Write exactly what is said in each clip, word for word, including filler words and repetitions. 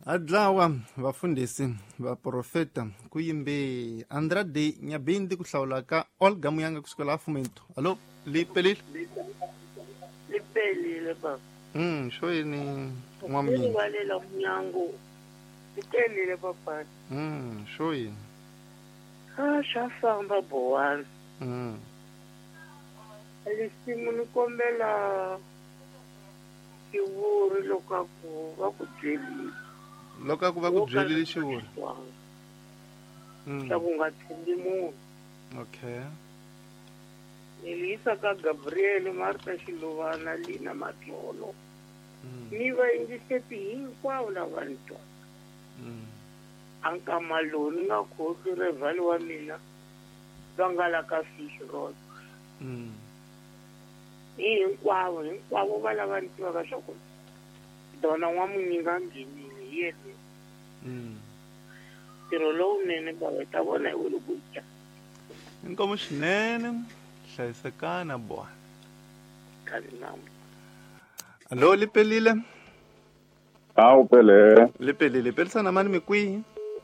Adlawa vafundisi vaprofeta kuyimbe Andrade Nyabindi kuhlawulaka Olga Muyanga kusukela Fumento. Allo lipelile lipelile baba mm shoyini mwamini walela Mnyango lipelile papa mm shoyini ah shafamba bowana mm alisimu nikombela kiwuri lokaku vakubyelile loka ku va ku byelile xivuri xa ku nga tshembi munhu. Okay. Niliyisa ka Gabriel Martha Xilovana Lina Matlolo ni vayingiseti hinkwavo lava ni twa ankama ni nga khosi revhali wa mina va nga la ka Fish Road hi hinkwavo hinkwavo va lava ni tivaka swa ku dona n'wamunyinga nghenile hi yena ntirho lowunene bava hi ta vona hi wele ku dya inkomo swinene hlayisekana bwana kalinamo. Allo lipelile Ah upele lipelile pelisana mani mikwi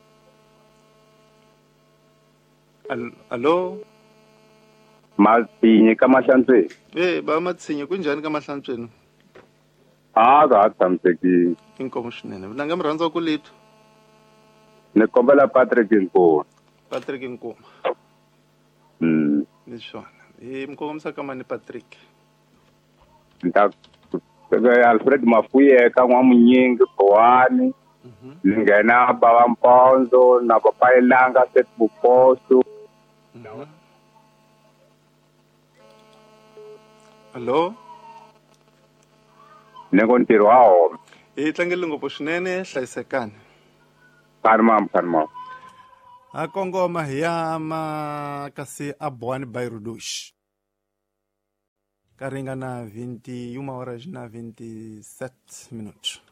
allo matsinyi ka mahlantsweni eh ba matsinyi kunjani ka mahlantsweni ah ka tshamisekile inkomo swinene vulanga mi rhandza ku lito ni kombela Patrick Nkoma Patrick Nkoma mm ni swona hi mkongomisa ka mani Patrick nta Alfred Mafuye ka N'wamunyingi Bowani ni nghena Bava Mpondzo na Papa Elanga Set Buposo. Allo ni ngo ntirho wa homa hi tlangele ngopfu swinene hlayisekani karma karma a kongoma hi ya ma kasi a Bowani Bairudush ka ringana vinte e uma horas na vinte e sete minutos.